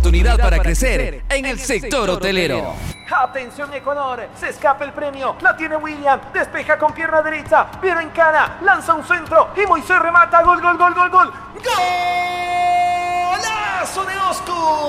oportunidad para crecer en el sector hotelero. Atención Ecuador, se escapa el premio, la tiene William, despeja con pierna derecha, viene en cara, lanza un centro y Moisés remata, gol, gol, gol, gol, gol. ¡Golazo de Oscu!